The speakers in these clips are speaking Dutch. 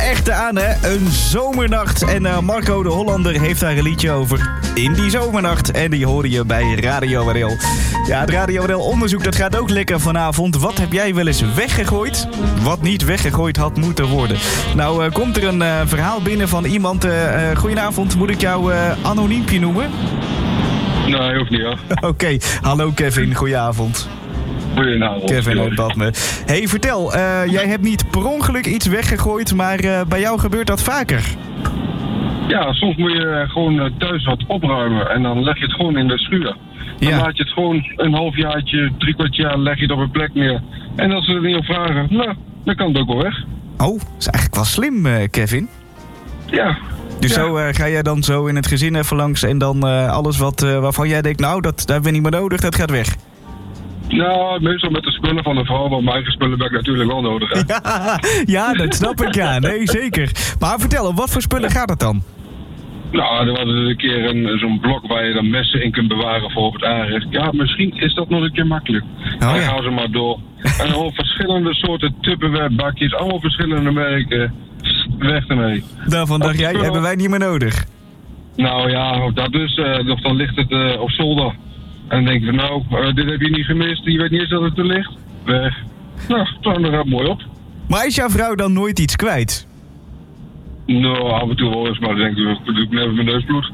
echt aan, hè? Een zomernacht. En Marco de Hollander heeft daar een liedje over. In die zomernacht. En die hoorde je bij Radio Warel. Ja, het Radio Warel onderzoek, dat gaat ook lekker vanavond. Wat heb jij wel eens weggegooid? Wat niet weggegooid had moeten worden. Nou, komt er een verhaal binnen van iemand. Goedenavond, moet ik jou anoniempje noemen? Nee, hoeft niet, hoor. Oké. Hallo Kevin, goedenavond. Goedenavond. Kevin uit Badme. Hey, vertel, jij hebt niet per ongeluk iets weggegooid, maar bij jou gebeurt dat vaker. Ja, soms moet je gewoon thuis wat opruimen en dan leg je het gewoon in de schuur. Dan laat je het gewoon een halfjaartje, 3/4 jaar, leg je het op een plek neer. En als ze er niet op vragen, nou, dan kan het ook wel weg. Oh, dat is eigenlijk wel slim, Kevin. Ja. Dus zo ga jij dan zo in het gezin even langs en dan alles waarvan jij denkt, nou, dat hebben we niet meer nodig, dat gaat weg. Nou, meestal met de spullen van de vrouw, want mijn eigen spullen ben ik natuurlijk wel nodig, hè? Ja, dat snap ik, ja. Nee, zeker. Maar vertel, om wat voor spullen gaat het dan? Nou, er was een keer zo'n blok waar je dan messen in kunt bewaren voor op het aanrecht. Ja, misschien is dat nog een keer makkelijk. Dan gaan ze maar door. En al verschillende soorten Tupperware bakjes, allemaal verschillende merken. Weg ermee. Daarvan dacht jij, hebben wij niet meer nodig. Nou ja, of dat dus. Of dan ligt het op zolder. En dan denk je, nou, dit heb je niet gemist. Je weet niet eens dat het er ligt. Weg. Nou, dan gaat het mooi op. Maar is jouw vrouw dan nooit iets kwijt? Nou, af en toe wel eens, maar dan denk ik, doe ik net mijn neusbloed.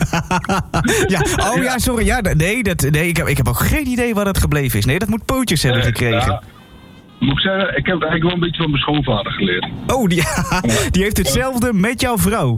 Ja, sorry. Ja, nee, ik heb ook geen idee waar dat gebleven is. Nee, dat moet pootjes hebben gekregen. Ja. Moet ik zeggen, ik heb het eigenlijk wel een beetje van mijn schoonvader geleerd. Oh, die heeft hetzelfde met jouw vrouw?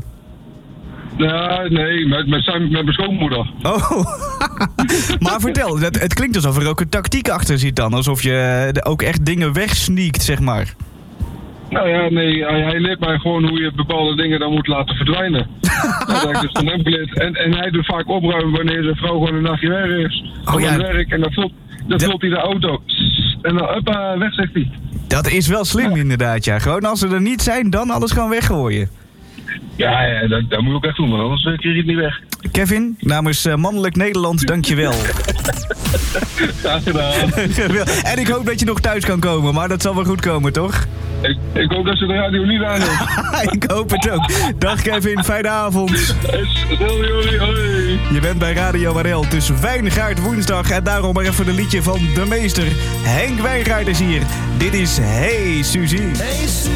Nee, met mijn schoonmoeder. Oh, maar vertel, het klinkt alsof er ook een tactiek achter zit dan. Alsof je ook echt dingen wegsneakt, zeg maar. Nou ja, nee, hij leert mij gewoon hoe je bepaalde dingen dan moet laten verdwijnen. Dat heb ik dus van hem geleerd. En hij doet vaak opruimen wanneer zijn vrouw gewoon een nachtje weg is. Van het werk en dan vult hij de auto. En dan, hoppa, weg zegt hij. Dat is wel slim inderdaad, ja. Gewoon als ze er niet zijn, dan alles gaan weggooien. Ja, dat moet je ook echt doen, want anders krijg je het niet weg. Kevin, namens Mannelijk Nederland, dankjewel. Graag gedaan. En ik hoop dat je nog thuis kan komen, maar dat zal wel goed komen, toch? Ik hoop dat ze de radio niet aanneemt. Ik hoop het ook. Dag Kevin, fijne avond. Stel jullie, hoi. Je bent bij Radio Warel, het is Wijngaard woensdag en daarom maar even een liedje van de meester. Henk Wijngaard is hier. Dit is Hey Suzie. Hey Suzie.